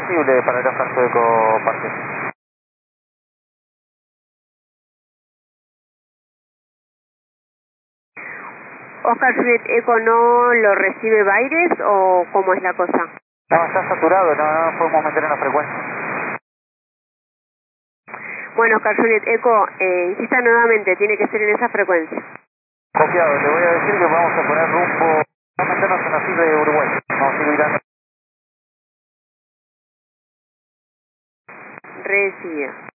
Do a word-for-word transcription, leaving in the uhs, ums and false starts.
posible para el Oscar Sueco Parque. Oscar Juliet Eco no lo recibe Baires o cómo es la cosa? No, está saturado, no, no podemos meter en la frecuencia. Bueno, Oscar Juliet Eco, eh, insista nuevamente, tiene que ser en esa frecuencia. Copiado, le voy a decir que vamos a poner rumbo, vamos a meternos en la fila de Uruguay, vamos a ir mirando. Recibido.